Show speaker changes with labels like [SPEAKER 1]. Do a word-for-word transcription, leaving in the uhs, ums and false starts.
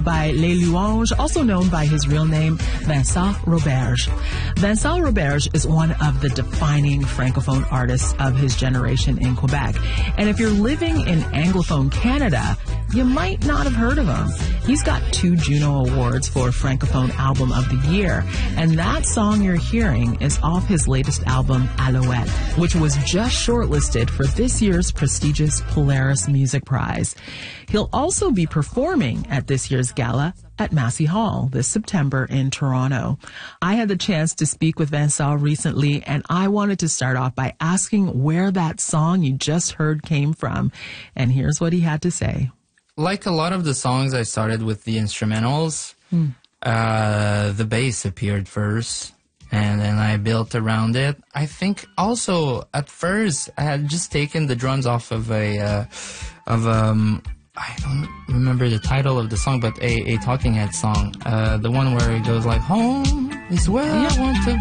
[SPEAKER 1] by Les Louanges, also known by his real name, Vincent Roberge. Vincent Roberge is one of the defining Francophone artists of his generation in Quebec. And if you're living in Anglophone Canada, you might not have heard of him. He's got two Juno Awards for Francophone Album of the Year, and that song you're hearing is off his latest album, Alouette, which was just shortlisted for this year's prestigious Polaris Music Prize. He'll also be performing at this year's gala at Massey Hall this September in Toronto. I had the chance to speak with Vincent recently, and I wanted to start off by asking where that song you just heard came from. And here's what he had to say.
[SPEAKER 2] Like a lot of the songs, I started with the instrumentals.
[SPEAKER 1] Hmm.
[SPEAKER 2] Uh, the bass appeared first, and then I built around it. I think also at first I had just taken the drums off of a uh, of um I don't remember the title of the song, but a, a Talking Head song, uh, the one where it goes like, "Home is where
[SPEAKER 1] yeah.
[SPEAKER 2] I want to